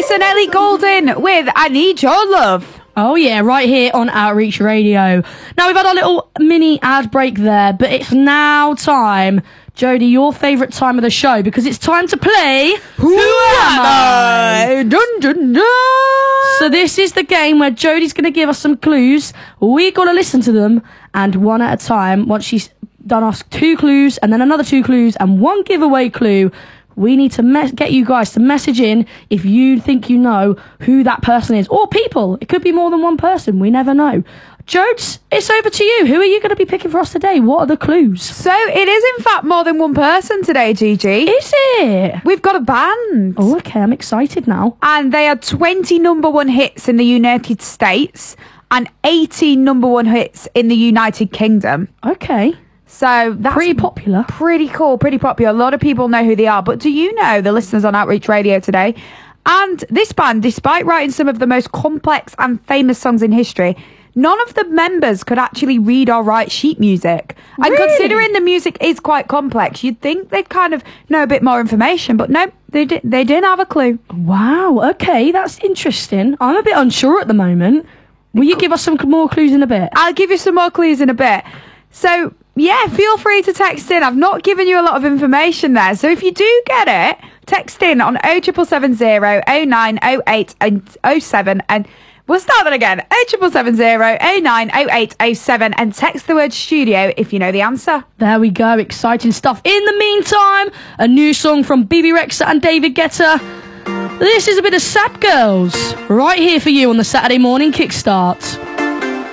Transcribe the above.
and Ellie Goulding with I Need Your Love. Oh yeah, right here on Outreach Radio. Now we've had our little mini ad break there, but it's now time, Jodie, your favourite time of the show, because it's time to play Who Am I? Dun, dun, dun. So this is the game where Jodie's going to give us some clues. We got to listen to them, and one at a time. Once she's done us 2 clues, and then another 2 clues, and 1 giveaway clue, we need to get you guys to message in if you think you know who that person is. Or people. It could be more than one person. We never know. Jodes, it's over to you. Who are you going to be picking for us today? What are the clues? So it is in fact more than one person today, Gigi. Is it? We've got a band. Oh, okay. I'm excited now. And they had 20 number 1 hits in the United States and 18 number 1 hits in the United Kingdom. Okay. So that's pretty popular. Pretty cool, pretty popular. A lot of people know who they are. But do you know, the listeners on Outreach Radio today, and this band, despite writing some of the most complex and famous songs in history, none of the members could actually read or write sheet music. Really? And considering the music is quite complex, you'd think they'd kind of know a bit more information. But no, they didn't have a clue. Wow, okay, that's interesting. I'm a bit unsure at the moment. Will you give us some more clues in a bit? I'll give you some more clues in a bit. So, yeah, feel free to text in. I've not given you a lot of information there. So if you do get it, text in on 07770 0908 and 07 and we'll start that again. 07770 0908 07 and text the word studio if you know the answer. There we go. Exciting stuff. In the meantime, a new song from BB Rexa and David Guetta. This is a bit of Sad Girls right here for you on the Saturday Morning Kickstart.